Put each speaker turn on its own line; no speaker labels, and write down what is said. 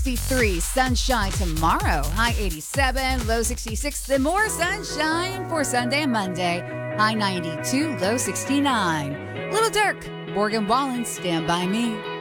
63, sunshine tomorrow. High 87, low 66. Then more sunshine for Sunday and Monday. High 92, low 69. Little Dirk, Morgan Wallen, Stand By Me.